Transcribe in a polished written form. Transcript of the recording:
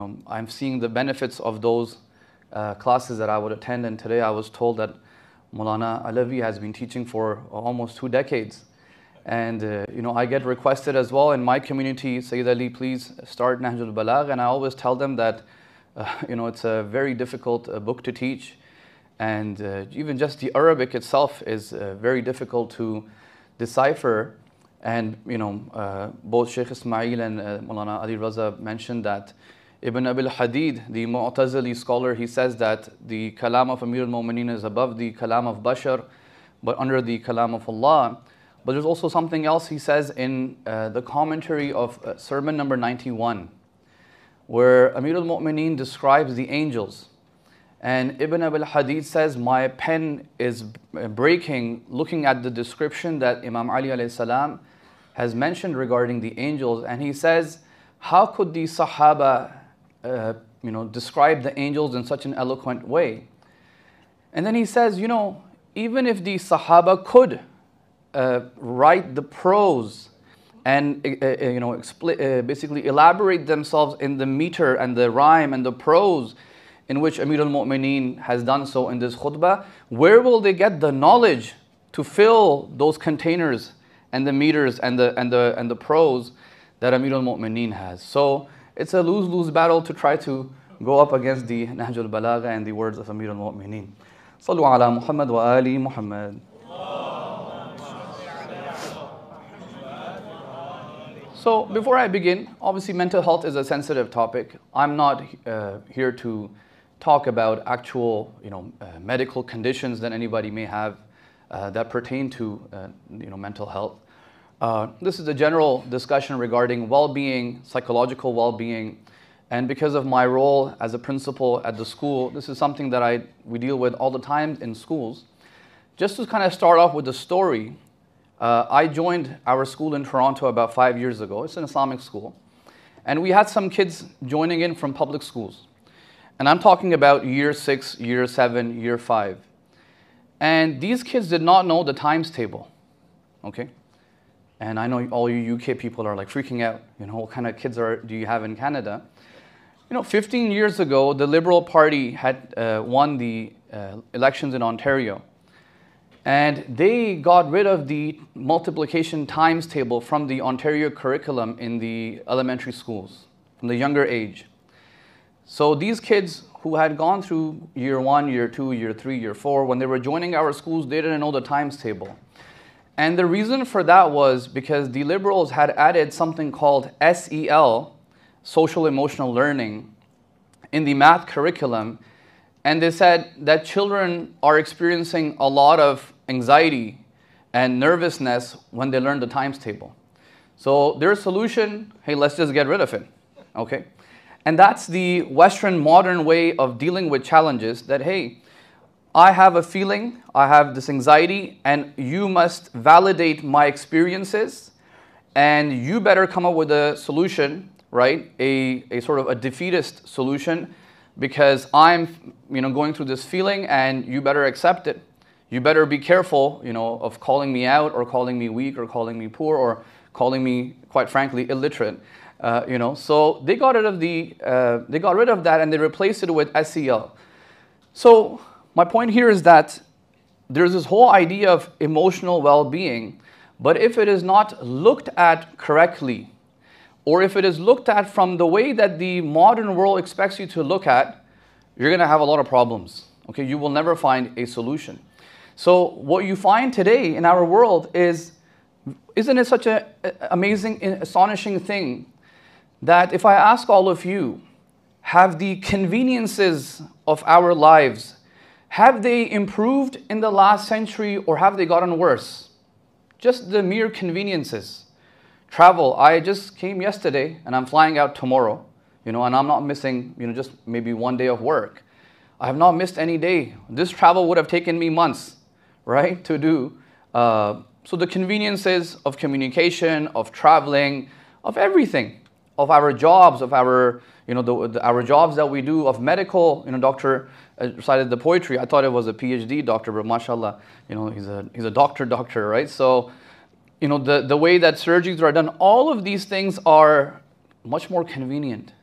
I'm seeing the benefits of those classes that I would attend, and today I was told that Maulana Alavi has been teaching for almost 2 decades. And I get requested as well in my community, Sayyid Ali, please start Nahjul Balagh, and I always tell them that it's a very difficult book to teach, and even just the Arabic itself is very difficult to decipher. And both Sheikh Ismail and Maulana Ali Raza mentioned that Ibn Abil Hadid, the Mu'tazili scholar, he says that the Kalam of Amir al-Mu'mineen is above the Kalam of Bashar, but under the Kalam of Allah. But there's also something else he says in the commentary of sermon number 91, where Amir al-Mu'mineen describes the angels. And Ibn Abil Hadid says, my pen is breaking looking at the description that Imam Ali alayhi salam has mentioned regarding the angels. And he says, how could the Sahaba describe the angels in such an eloquent way? And then he says, even if the Sahaba could write the prose and basically elaborate themselves in the meter and the rhyme and the prose in which Amir al-Mu'mineen has done so in this khutbah, where will they get the knowledge to fill those containers and the meters and the prose that Amir al-Mu'mineen has? So it's a lose-lose battle to try to go up against the Nahjul Balagha and the words of Amir al-Mu'mineen. Sallu ala Muhammad wa ali Muhammad. So before I begin, obviously mental health is a sensitive topic. I'm not here to talk about actual medical conditions that anybody may have that pertain to mental health. This is a general discussion regarding well-being, psychological well-being, and because of my role as a principal at the school, this is something that we deal with all the time in schools. Just to kind of start off with the story, I joined our school in Toronto about 5 years ago. It's an Islamic school. And we had some kids joining in from public schools. And I'm talking about year 6, year 7, year 5. And these kids did not know the times table, okay? And I know all you UK people are like freaking out, what kind of kids do you have in Canada? 15 years ago, the Liberal Party had won the elections in Ontario. And they got rid of the multiplication times table from the Ontario curriculum in the elementary schools, from the younger age. So these kids who had gone through year 1, year 2, year 3, year 4, when they were joining our schools, they didn't know the times table. And the reason for that was because the Liberals had added something called SEL, Social Emotional Learning, in the math curriculum. And they said that children are experiencing a lot of anxiety and nervousness when they learn the times table. So their solution, hey, let's just get rid of it, okay? And that's the Western modern way of dealing with challenges, that, hey, I have a feeling, I have this anxiety, and you must validate my experiences, and you better come up with a solution, right? A sort of a defeatist solution, because I'm going through this feeling and you better accept it. You better be careful of calling me out or calling me weak or calling me poor or calling me, quite frankly, illiterate. So they got rid of that and they replaced it with SEL. So my point here is that there's this whole idea of emotional well-being, but if it is not looked at correctly, or if it is looked at from the way that the modern world expects you to look at, you're going to have a lot of problems. Okay, you will never find a solution. So what you find today in our world isn't it such an amazing, astonishing thing that if I ask all of you, have the conveniences of our lives, have they improved in the last century or have they gotten worse? Just the mere conveniences. Travel, I just came yesterday and I'm flying out tomorrow, and I'm not missing, just maybe 1 day of work. I have not missed any day. This travel would have taken me months, right, to do. So the conveniences of communication, of traveling, of everything, of our jobs, of our, our jobs that we do, of medical, doctor recited the poetry. I thought it was a PhD doctor, but mashallah, he's a doctor, right? So, the way that surgeries are done, all of these things are much more convenient.